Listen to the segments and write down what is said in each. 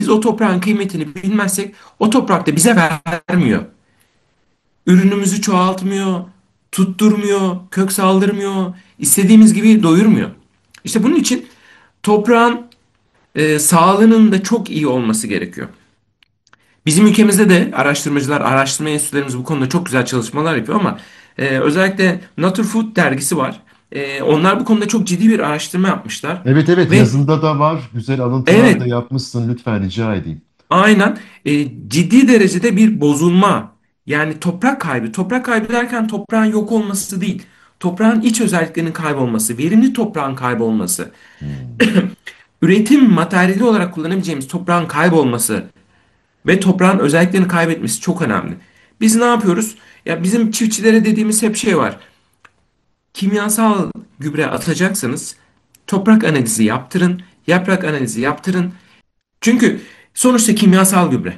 Biz o toprağın kıymetini bilmezsek o toprak da bize vermiyor. Ürünümüzü çoğaltmıyor, tutturmuyor, kök saldırmıyor, istediğimiz gibi doyurmuyor. İşte bunun için toprağın sağlığının da çok iyi olması gerekiyor. Bizim ülkemizde de araştırmacılar, araştırma enstitülerimiz bu konuda çok güzel çalışmalar yapıyor ama özellikle Nature Food dergisi var. Onlar bu konuda çok ciddi bir araştırma yapmışlar. Evet, evet, Ve yazında da var. Güzel alıntılar da evet, yapmışsın. Lütfen rica edeyim. aynen ciddi derecede bir bozulma, yani toprak kaybı. Toprak kaybı derken toprağın yok olması değil. Toprağın iç özelliklerinin kaybolması, verimli toprağın kaybolması, Hmm. üretim materyali olarak kullanabileceğimiz toprağın kaybolması ve toprağın özelliklerini kaybetmesi çok önemli. Biz ne yapıyoruz? Ya bizim çiftçilere dediğimiz hep şey var. Kimyasal gübre atacaksanız toprak analizi yaptırın, yaprak analizi yaptırın. Çünkü sonuçta kimyasal gübre.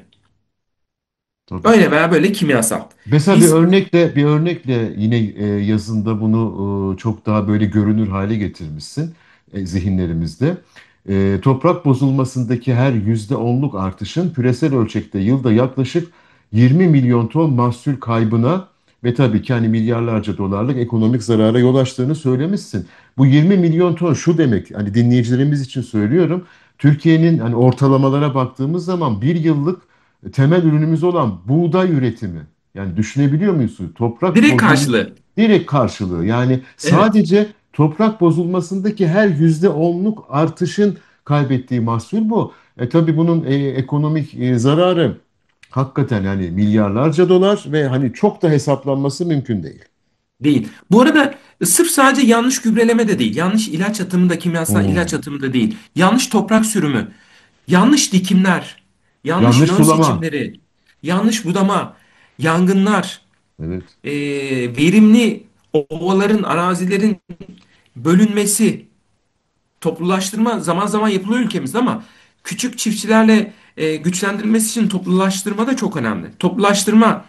Tabii. Öyle veya böyle kimyasal. Mesela Biz bir örnekle yine yazında bunu çok daha böyle görünür hale getirmişsin zihinlerimizde. Toprak bozulmasındaki her %10'luk artışın küresel ölçekte yılda yaklaşık 20 milyon ton mahsul kaybına ve tabii ki hani milyarlarca dolarlık ekonomik zarara yol açtığını söylemişsin. Bu 20 milyon ton şu demek, hani dinleyicilerimiz için söylüyorum. Türkiye'nin hani ortalamalara baktığımız zaman bir yıllık temel ürünümüz olan buğday üretimi. Yani düşünebiliyor musunuz? Toprak direkt bozulma karşılığı. direkt karşılığı. Yani Evet. sadece toprak bozulmasındaki her %10'luk artışın kaybettiği mahsul bu. Tabii bunun ekonomik zararı hakikaten hani milyarlarca dolar ve hani çok da hesaplanması mümkün değil. Değil. Bu arada sırf sadece yanlış gübreleme de değil. Yanlış ilaç atımı da, kimyasal ilaç Hmm. atımı da değil. Yanlış toprak sürümü, yanlış dikimler, yanlış Yanlış nön sulama. seçimleri, yanlış budama, yangınlar, Evet. verimli ovaların, arazilerin bölünmesi, toplulaştırma zaman zaman yapılıyor ülkemizde ama küçük çiftçilerle güçlendirilmesi için toplulaştırma da çok önemli. Toplulaştırma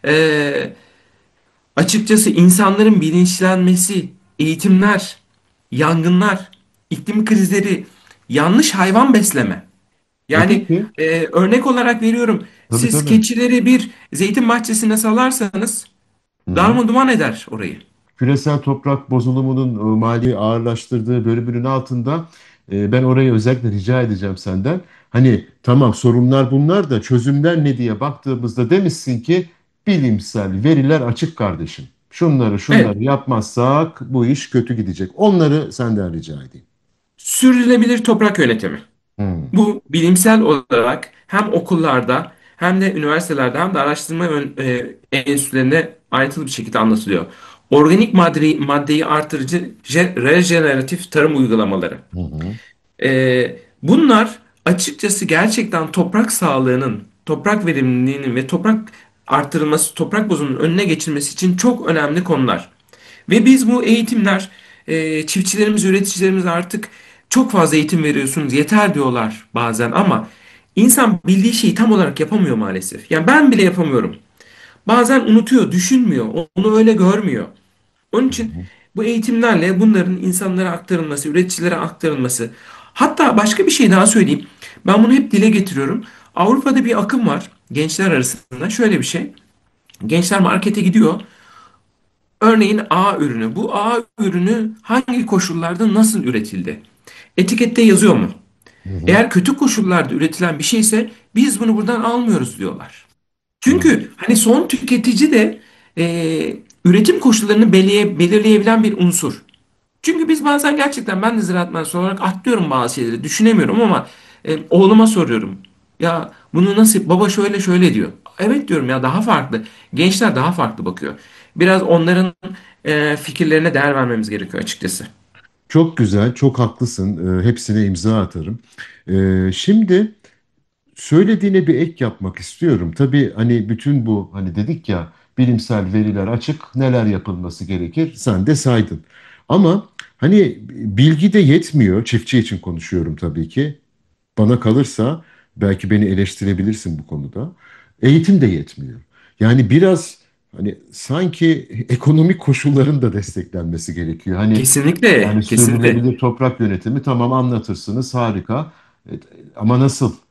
e, açıkçası insanların bilinçlenmesi, eğitimler, yangınlar, iklim krizleri, yanlış hayvan besleme. Yani Peki. örnek olarak veriyorum. Tabii, Siz tabii. keçileri bir zeytin bahçesine salarsanız Hı hı. darmadağın eder orayı. Küresel toprak bozulumunun mali ağırlaştırdığı bölümünün altında ben orayı özellikle rica edeceğim senden. Hani tamam, sorunlar bunlar da çözümler ne diye baktığımızda demişsin ki bilimsel veriler açık kardeşim. Şunları Evet. yapmazsak bu iş kötü gidecek. Onları senden rica edeyim. Sürdürülebilir toprak yönetimi. Hmm. Bu bilimsel olarak hem okullarda hem de üniversitelerde hem de araştırma enstitülerinde ayrıntılı bir şekilde anlatılıyor. Organik maddeyi artırıcı rejeneratif tarım uygulamaları. Hı hı. Bunlar açıkçası gerçekten toprak sağlığının, toprak verimliliğinin ve toprak artırılması, toprak bozulunun önüne geçilmesi için çok önemli konular. Ve biz bu eğitimler, çiftçilerimiz, üreticilerimiz artık çok fazla eğitim veriyorsunuz, yeter diyorlar bazen ama insan bildiği şeyi tam olarak yapamıyor maalesef. Yani ben bile yapamıyorum. Bazen unutuyor, düşünmüyor, onu öyle görmüyor. Onun Hı için hı. bu eğitimlerle bunların insanlara aktarılması, üreticilere aktarılması. Hatta başka bir şey daha söyleyeyim. Ben bunu hep dile getiriyorum. Avrupa'da bir akım var gençler arasında. Şöyle bir şey. Gençler markete gidiyor. Örneğin A ürünü. Bu A ürünü hangi koşullarda nasıl üretildi? Etikette yazıyor mu? Hı hı. Eğer kötü koşullarda üretilen bir şeyse biz bunu buradan almıyoruz diyorlar. Evet. Çünkü hani son tüketici de üretim koşullarını belirleyebilen bir unsur. Çünkü biz bazen gerçekten ben de ziraat mühendisi olarak atlıyorum bazı şeyleri düşünemiyorum ama oğluma soruyorum. Ya bunu nasıl baba şöyle şöyle diyor. Evet diyorum ya daha farklı. Gençler daha farklı bakıyor. Biraz onların fikirlerine değer vermemiz gerekiyor açıkçası. Çok güzel, çok haklısın. Hepsine imza atarım. Şimdi söylediğine bir ek yapmak istiyorum. Tabii hani bütün bu hani dedik ya, bilimsel veriler açık, neler yapılması gerekir sen de saydın. Ama hani bilgi de yetmiyor. Çiftçi için konuşuyorum tabii ki. Bana kalırsa belki beni eleştirebilirsin bu konuda. Eğitim de yetmiyor. Yani biraz hani sanki ekonomik koşulların da desteklenmesi gerekiyor. Hani yani Kesinlikle, kesinlikle. sürdürülebilir toprak yönetimi tamam, anlatırsınız, harika. Ama nasıl?